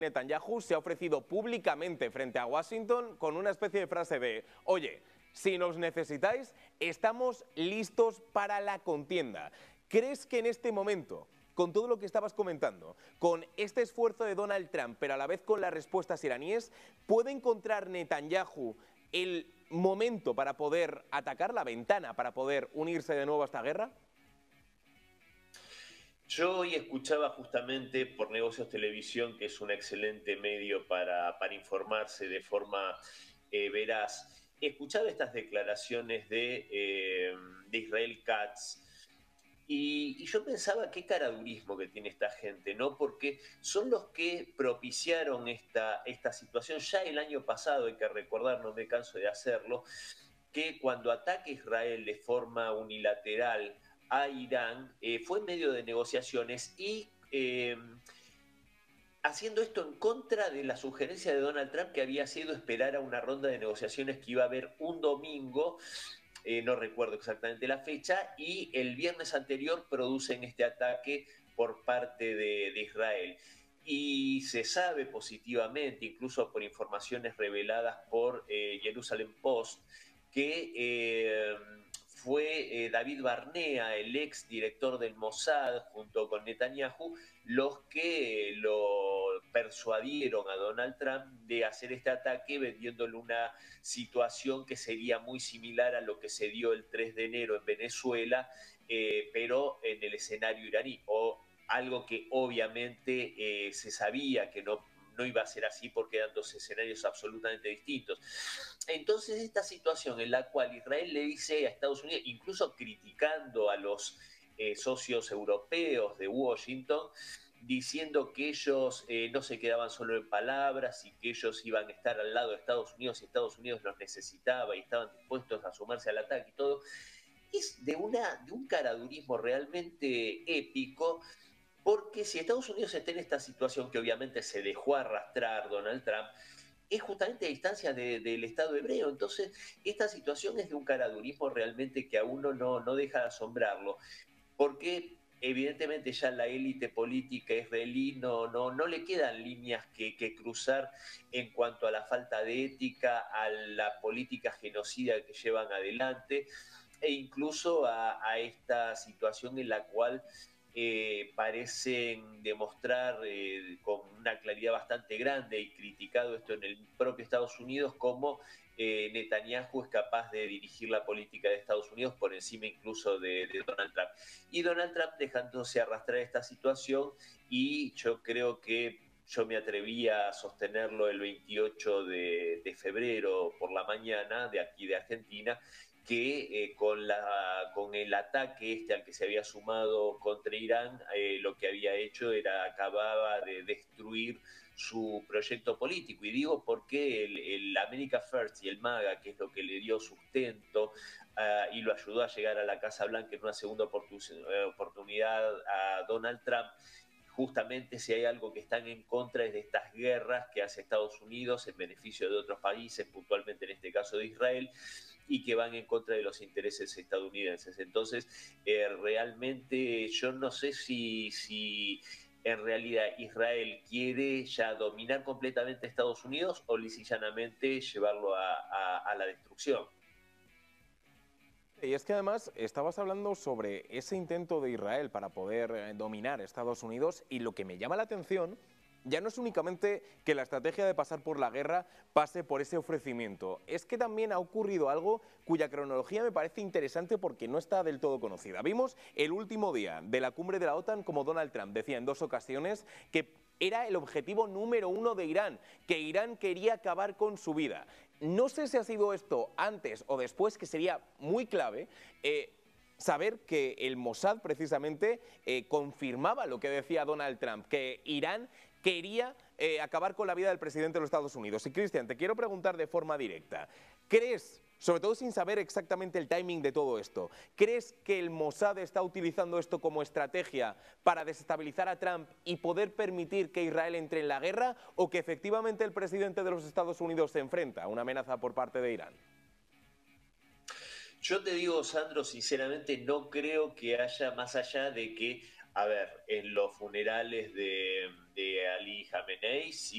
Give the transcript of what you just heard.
Netanyahu se ha ofrecido públicamente frente a Washington con una especie de frase de: oye, si nos necesitáis, estamos listos para la contienda. ¿Crees que en este momento, con todo lo que estabas comentando, con este esfuerzo de Donald Trump, pero a la vez con las respuestas iraníes, puede encontrar Netanyahu el momento para poder atacar, la ventana para poder unirse de nuevo a esta guerra? Yo hoy escuchaba justamente por Negocios Televisión, que es un excelente medio para informarse de forma veraz. Escuchaba estas declaraciones de Israel Katz y yo pensaba qué caradurismo que tiene esta gente, ¿no? Porque son los que propiciaron esta situación ya el año pasado, hay que recordar, no me canso de hacerlo, que cuando ataca Israel de forma unilateral a Irán, fue en medio de negociaciones y haciendo esto en contra de la sugerencia de Donald Trump, que había sido esperar a una ronda de negociaciones que iba a haber un domingo, no recuerdo exactamente la fecha, y el viernes anterior producen este ataque por parte de Israel. Y se sabe positivamente, incluso por informaciones reveladas por Jerusalem Post, que fue David Barnea, el ex director del Mossad, junto con Netanyahu, los que lo persuadieron a Donald Trump de hacer este ataque vendiéndole una situación que sería muy similar a lo que se dio el 3 de enero en Venezuela, pero en el escenario iraní, o algo que obviamente se sabía que no iba a ser así porque eran dos escenarios absolutamente distintos. Entonces, esta situación en la cual Israel le dice a Estados Unidos, incluso criticando a los socios europeos de Washington, diciendo que ellos no se quedaban solo en palabras y que ellos iban a estar al lado de Estados Unidos y Estados Unidos los necesitaba y estaban dispuestos a sumarse al ataque y todo, es de un caradurismo realmente épico, porque si Estados Unidos está en esta situación que obviamente se dejó arrastrar Donald Trump, es justamente a distancia del Estado hebreo. Entonces, esta situación es de un caradurismo realmente que a uno no deja de asombrarlo, porque evidentemente ya la élite política israelí no le quedan líneas que cruzar en cuanto a la falta de ética, a la política genocida que llevan adelante, e incluso a esta situación en la cual parecen demostrar con una claridad bastante grande y criticado esto en el propio Estados Unidos, como Netanyahu es capaz de dirigir la política de Estados Unidos por encima incluso de Donald Trump. Y Donald Trump dejándose arrastrar esta situación, y yo creo que yo me atreví a sostenerlo el 28 de febrero por la mañana de aquí de Argentina, que con el ataque al que se había sumado contra Irán, lo que había hecho era acababa de destruir su proyecto político. Y digo porque el America First y el MAGA, que es lo que le dio sustento y lo ayudó a llegar a la Casa Blanca en una segunda oportunidad a Donald Trump, justamente si hay algo que están en contra es de estas guerras que hace Estados Unidos en beneficio de otros países, puntualmente en este caso de Israel, y que van en contra de los intereses estadounidenses. Entonces, realmente yo no sé si en realidad Israel quiere ya dominar completamente a Estados Unidos o lisa y llanamente llevarlo a la destrucción. Y es que además estabas hablando sobre ese intento de Israel para poder dominar Estados Unidos, y lo que me llama la atención ya no es únicamente que la estrategia de pasar por la guerra pase por ese ofrecimiento, es que también ha ocurrido algo cuya cronología me parece interesante porque no está del todo conocida. Vimos el último día de la cumbre de la OTAN como Donald Trump decía en dos ocasiones que era el objetivo número uno de Irán, que Irán quería acabar con su vida. No sé si ha sido esto antes o después, que sería muy clave saber que el Mossad precisamente confirmaba lo que decía Donald Trump, que Irán quería acabar con la vida del presidente de los Estados Unidos. Y Cristian, te quiero preguntar de forma directa, ¿crees, sobre todo sin saber exactamente el timing de todo esto, crees que el Mossad está utilizando esto como estrategia para desestabilizar a Trump y poder permitir que Israel entre en la guerra, o que efectivamente el presidente de los Estados Unidos se enfrenta a una amenaza por parte de Irán? Yo te digo, Sandro, sinceramente no creo que haya, más allá de que, a ver, en los funerales de Ali Khamenei, sí